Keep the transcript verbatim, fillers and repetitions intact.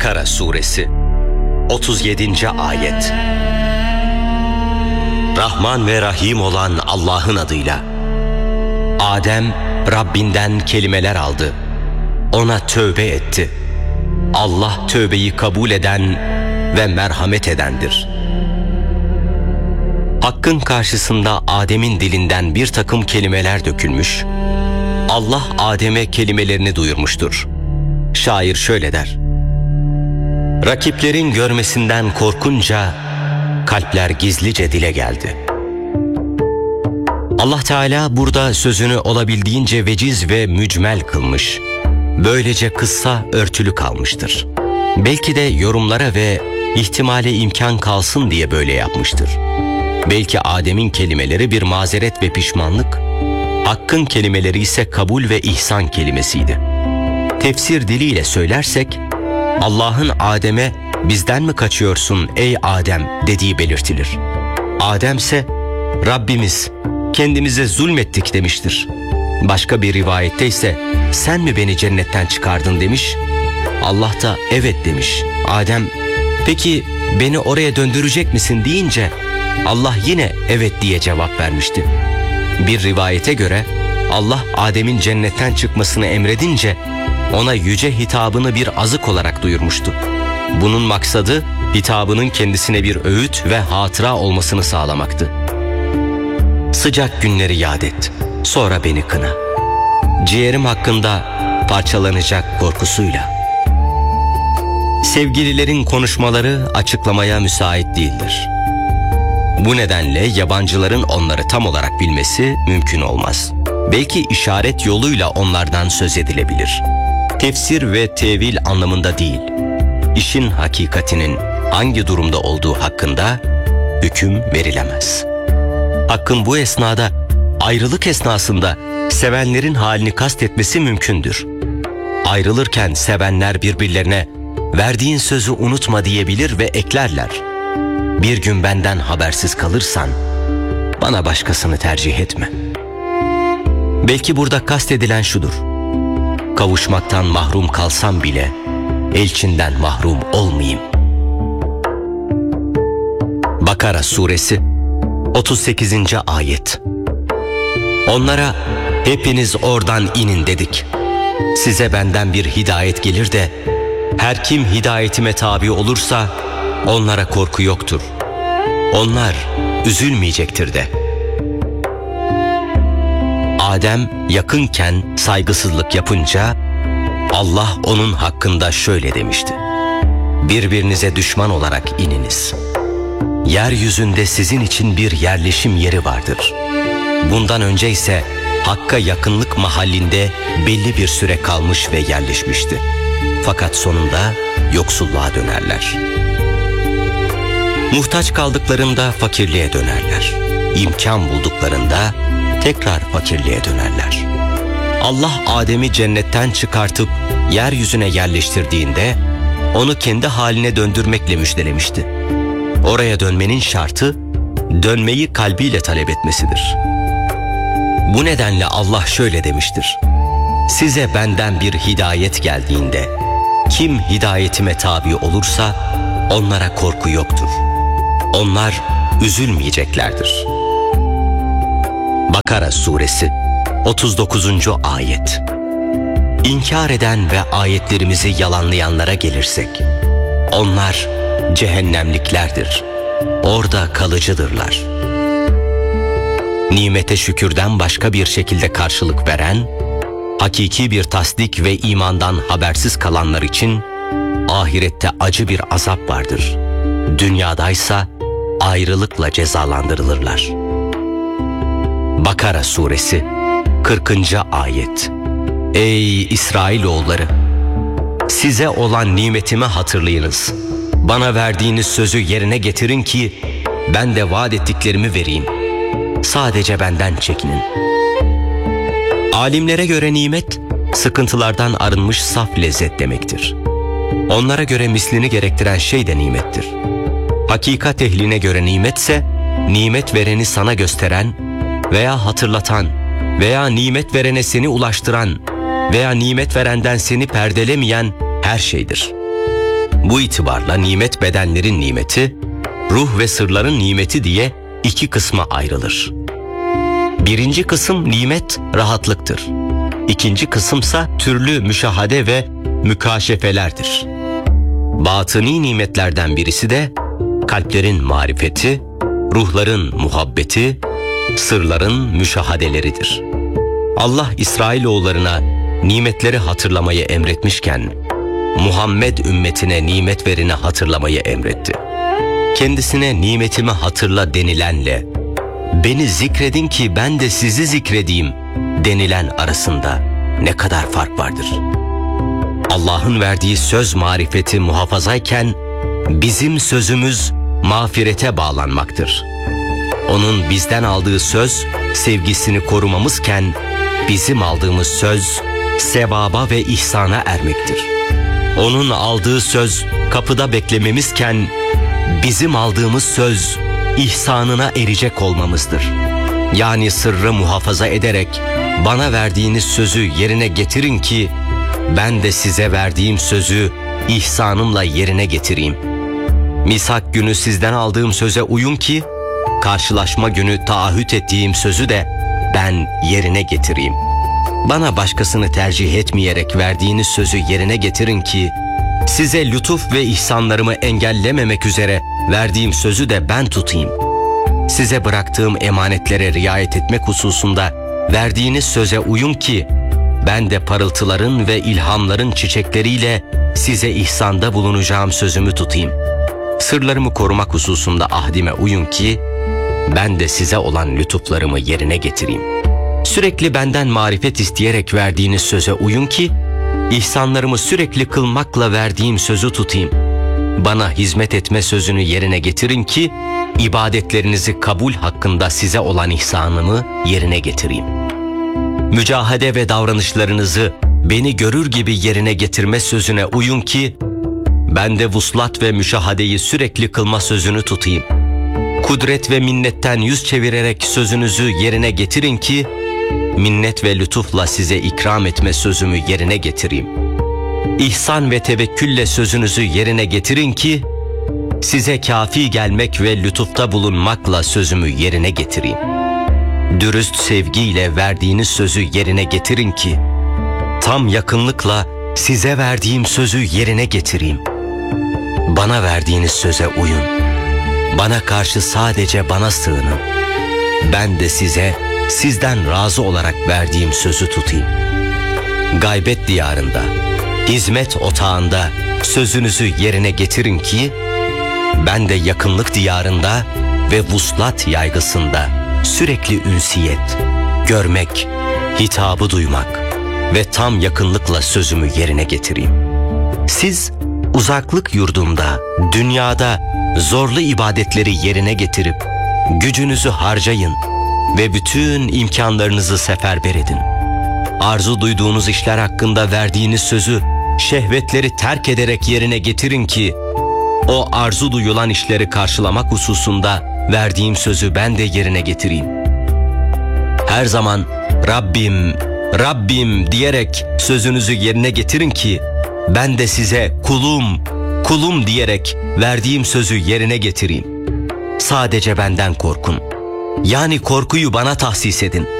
Bakara Suresi otuz yedinci ayet. Rahman ve Rahim olan Allah'ın adıyla. Adem Rabbinden kelimeler aldı. Ona tövbe etti. Allah tövbeyi kabul eden ve merhamet edendir. Hakkın karşısında Adem'in dilinden bir takım kelimeler dökülmüş. Allah Adem'e kelimelerini duyurmuştur. Şair şöyle der: rakiplerin görmesinden korkunca kalpler gizlice dile geldi. Allah Teala burada sözünü olabildiğince veciz ve mücmel kılmış. Böylece kıssa örtülü kalmıştır. Belki de yorumlara ve ihtimale imkan kalsın diye böyle yapmıştır. Belki Adem'in kelimeleri bir mazeret ve pişmanlık, Hakk'ın kelimeleri ise kabul ve ihsan kelimesiydi. Tefsir diliyle söylersek, Allah'ın Adem'e bizden mi kaçıyorsun ey Adem dediği belirtilir. Adem ise Rabbimiz kendimize zulmettik demiştir. Başka bir rivayette ise sen mi beni cennetten çıkardın demiş. Allah da evet demiş. Adem peki beni oraya döndürecek misin deyince Allah yine evet diye cevap vermişti. Bir rivayete göre Allah Adem'in cennetten çıkmasını emredince ona yüce hitabını bir azık olarak duyurmuştu. Bunun maksadı hitabının kendisine bir öğüt ve hatıra olmasını sağlamaktı. Sıcak günleri yad et, sonra beni kına. Ciğerim hakkında parçalanacak korkusuyla. Sevgililerin konuşmaları açıklamaya müsait değildir. Bu nedenle yabancıların onları tam olarak bilmesi mümkün olmaz. Belki işaret yoluyla onlardan söz edilebilir. Tefsir ve tevil anlamında değil, işin hakikatinin hangi durumda olduğu hakkında hüküm verilemez. Hakkın bu esnada, ayrılık esnasında sevenlerin halini kastetmesi mümkündür. Ayrılırken sevenler birbirlerine verdiğin sözü unutma diyebilir ve eklerler: bir gün benden habersiz kalırsan bana başkasını tercih etme. Belki burada kastedilen şudur: kavuşmaktan mahrum kalsam bile elçinden mahrum olmayayım. Bakara Suresi otuz sekizinci ayet. Onlara hepiniz oradan inin dedik. Size benden bir hidayet gelir de her kim hidayetime tabi olursa onlara korku yoktur. Onlar üzülmeyecektir de. Adem yakınken saygısızlık yapınca Allah onun hakkında şöyle demişti: birbirinize düşman olarak ininiz. Yeryüzünde sizin için bir yerleşim yeri vardır. Bundan önce ise Hakk'a yakınlık mahallinde belli bir süre kalmış ve yerleşmişti. Fakat sonunda yoksulluğa dönerler. Muhtaç kaldıklarında fakirliğe dönerler. İmkan bulduklarında tekrar fakirliğe dönerler. Allah Adem'i cennetten çıkartıp yeryüzüne yerleştirdiğinde onu kendi haline döndürmekle müjdelemişti. Oraya dönmenin şartı dönmeyi kalbiyle talep etmesidir. Bu nedenle Allah şöyle demiştir: size benden bir hidayet geldiğinde kim hidayetime tabi olursa onlara korku yoktur. Onlar üzülmeyeceklerdir. Bakara Suresi otuz dokuzuncu ayet. İnkar eden ve ayetlerimizi yalanlayanlara gelirsek, onlar cehennemliklerdir. Orada kalıcıdırlar. Nimete şükürden başka bir şekilde karşılık veren, hakiki bir tasdik ve imandan habersiz kalanlar için ahirette acı bir azap vardır. Dünyadaysa ayrılıkla cezalandırılırlar. Bakara Suresi kırkıncı ayet. Ey İsrailoğulları! Size olan nimetimi hatırlayınız. Bana verdiğiniz sözü yerine getirin ki ben de vaat ettiklerimi vereyim. Sadece benden çekinin. Alimlere göre nimet, sıkıntılardan arınmış saf lezzet demektir. Onlara göre mislini gerektiren şey de nimettir. Hakikat ehline göre nimetse, nimet vereni sana gösteren veya hatırlatan veya nimet verene seni ulaştıran veya nimet verenden seni perdelemeyen her şeydir. Bu itibarla nimet bedenlerin nimeti, ruh ve sırların nimeti diye iki kısma ayrılır. Birinci kısım nimet, rahatlıktır. İkinci kısımsa türlü müşahade ve mükaşefelerdir. Batıni nimetlerden birisi de kalplerin marifeti, ruhların muhabbeti, sırların müşahadeleridir. Allah İsrailoğullarına nimetleri hatırlamayı emretmişken, Muhammed ümmetine nimet vereni hatırlamayı emretti. Kendisine nimetimi hatırla denilenle, beni zikredin ki ben de sizi zikredeyim denilen arasında ne kadar fark vardır. Allah'ın verdiği söz marifeti muhafazayken, bizim sözümüz mağfirete bağlanmaktır. Onun bizden aldığı söz sevgisini korumamızken, bizim aldığımız söz sevaba ve ihsana ermektir. Onun aldığı söz kapıda beklememizken, bizim aldığımız söz ihsanına erecek olmamızdır. Yani sırrı muhafaza ederek bana verdiğiniz sözü yerine getirin ki ben de size verdiğim sözü ihsanımla yerine getireyim. Misak günü sizden aldığım söze uyun ki karşılaşma günü taahhüt ettiğim sözü de ben yerine getireyim. Bana başkasını tercih etmeyerek verdiğiniz sözü yerine getirin ki size lütuf ve ihsanlarımı engellememek üzere verdiğim sözü de ben tutayım. Size bıraktığım emanetlere riayet etmek hususunda verdiğiniz söze uyun ki ben de parıltıların ve ilhamların çiçekleriyle size ihsanda bulunacağım sözümü tutayım. Sırlarımı korumak hususunda ahdime uyun ki ben de size olan lütuflarımı yerine getireyim. Sürekli benden marifet isteyerek verdiğiniz söze uyun ki ihsanlarımı sürekli kılmakla verdiğim sözü tutayım. Bana hizmet etme sözünü yerine getirin ki ibadetlerinizi kabul hakkında size olan ihsanımı yerine getireyim. Mücahede ve davranışlarınızı beni görür gibi yerine getirme sözüne uyun ki ben de vuslat ve müşahadeyi sürekli kılma sözünü tutayım. Kudret ve minnetten yüz çevirerek sözünüzü yerine getirin ki minnet ve lütufla size ikram etme sözümü yerine getireyim. İhsan ve tevekkülle sözünüzü yerine getirin ki size kafi gelmek ve lütufta bulunmakla sözümü yerine getireyim. Dürüst sevgiyle verdiğiniz sözü yerine getirin ki tam yakınlıkla size verdiğim sözü yerine getireyim. Bana verdiğiniz söze uyun. Bana karşı sadece bana sığının. Ben de size sizden razı olarak verdiğim sözü tutayım. Gaybet diyarında, hizmet otağında sözünüzü yerine getirin ki ben de yakınlık diyarında ve vuslat yaygısında sürekli ünsiyet, görmek, hitabı duymak ve tam yakınlıkla sözümü yerine getireyim. Siz uzaklık yurdumda, dünyada zorlu ibadetleri yerine getirip gücünüzü harcayın ve bütün imkanlarınızı seferber edin. Arzu duyduğunuz işler hakkında verdiğiniz sözü şehvetleri terk ederek yerine getirin ki o arzu duyulan işleri karşılamak hususunda verdiğim sözü ben de yerine getireyim. Her zaman Rabbim, Rabbim diyerek sözünüzü yerine getirin ki ben de size kulum, kulum diyerek verdiğim sözü yerine getireyim. Sadece benden korkun. Yani korkuyu bana tahsis edin.